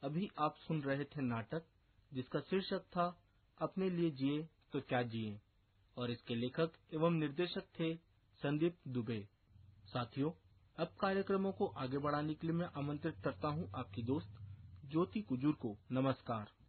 अभी आप सुन रहे थे नाटक जिसका शीर्षक था अपने लिए जिए तो क्या जिए और इसके लेखक एवं निर्देशक थे संदीप दुबे। साथियों, अब कार्यक्रमों को आगे बढ़ाने के लिए मैं आमंत्रित करता हूं आपकी दोस्त ज्योति कुजूर को। नमस्कार।